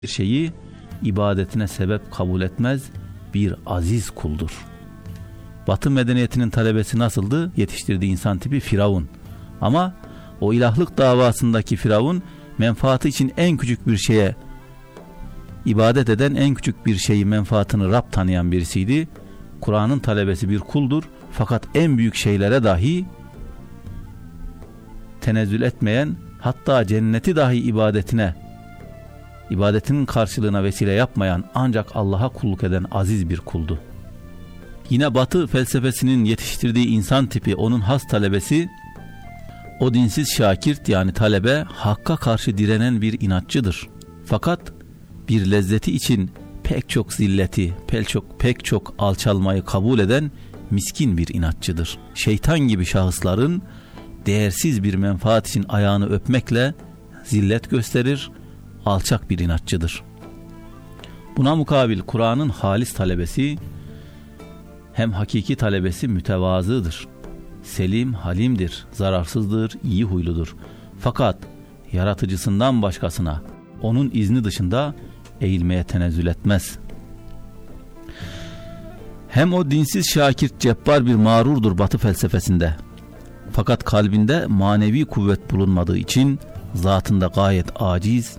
bir şeyi ibadetine sebep kabul etmez bir aziz kuldur. Batı medeniyetinin talebesi nasıldı? Yetiştirdiği insan tipi Firavun. Ama o ilahlık davasındaki Firavun menfaati için en küçük bir şeye ibadet eden, en küçük bir şeyi menfaatını Rab tanıyan birisiydi. Kur'an'ın talebesi bir kuldur. Fakat en büyük şeylere dahi tenezzül etmeyen, hatta cenneti dahi ibadetinin karşılığına vesile yapmayan, ancak Allah'a kulluk eden aziz bir kuldu. Yine Batı felsefesinin yetiştirdiği insan tipi, onun has talebesi, o dinsiz şakirt yani talebe, hakka karşı direnen bir inatçıdır. Fakat bir lezzeti için pek çok zilleti, pek çok alçalmayı kabul eden miskin bir inatçıdır. Şeytan gibi şahısların değersiz bir menfaat için ayağını öpmekle zillet gösterir, alçak bir inatçıdır. Buna mukabil Kur'an'ın halis talebesi, hem hakiki talebesi mütevazıdır. Selim, halimdir, zararsızdır, iyi huyludur. Fakat yaratıcısından başkasına, onun izni dışında eğilmeye tenezzül etmez. Hem o dinsiz şakirt cebbar bir mağrurdur Batı felsefesinde. Fakat kalbinde manevi kuvvet bulunmadığı için zatında gayet aciz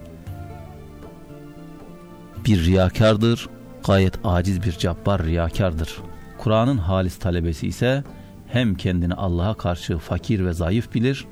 bir riyakardır, gayet aciz bir cebbar riyakardır. Kur'an'ın halis talebesi ise hem kendini Allah'a karşı fakir ve zayıf bilir,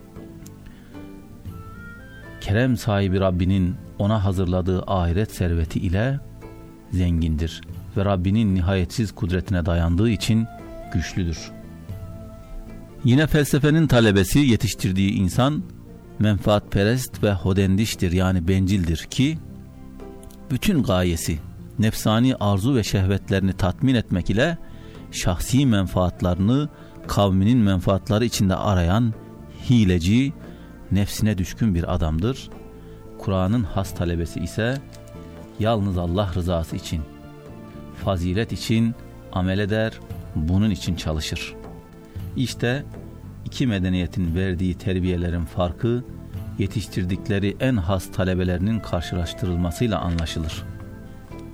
kerem sahibi Rabbinin ona hazırladığı ahiret serveti ile zengindir ve Rabbinin nihayetsiz kudretine dayandığı için güçlüdür. Yine felsefenin talebesi, yetiştirdiği insan menfaatperest ve hodendiştir, yani bencildir ki bütün gayesi nefsani arzu ve şehvetlerini tatmin etmek ile şahsi menfaatlarını kavminin menfaatları içinde arayan hileci, nefsine düşkün bir adamdır. Kur'an'ın has talebesi ise yalnız Allah rızası için, fazilet için amel eder, bunun için çalışır. İşte iki medeniyetin verdiği terbiyelerin farkı, yetiştirdikleri en has talebelerinin karşılaştırılmasıyla anlaşılır.